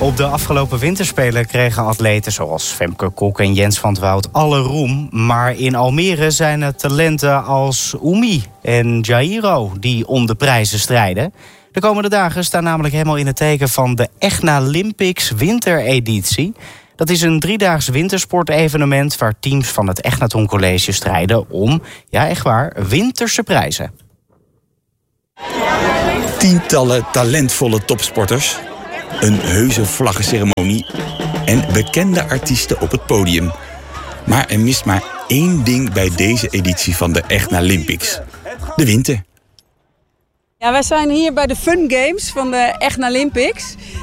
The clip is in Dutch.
Op de afgelopen winterspelen kregen atleten zoals Femke Kok en Jens van 't Woud alle roem. Maar in Almere zijn het talenten als Oemi en Jairo die om de prijzen strijden. De komende dagen staan namelijk helemaal in het teken van de Echnalympics wintereditie. Dat is een 3-daags wintersportevenement waar teams van het Echnaton College strijden om, ja echt waar, winterse prijzen. Tientallen talentvolle topsporters, een heuse vlaggenceremonie en bekende artiesten op het podium. Maar er mist maar één ding bij deze editie van de Echnalympics: de winter. Ja, wij zijn hier bij de Fun Games van de Echnalympics.